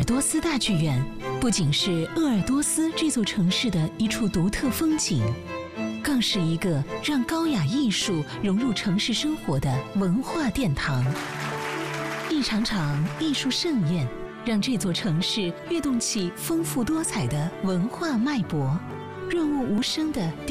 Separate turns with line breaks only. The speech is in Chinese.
多斯大剧院不仅是鄂尔多斯这座城市的一处独特风景，更是一个让高雅艺术融入城市生活的文化殿堂。一场场艺术盛宴，让这座城市跃动起丰富多彩的文化脉搏，润物无声的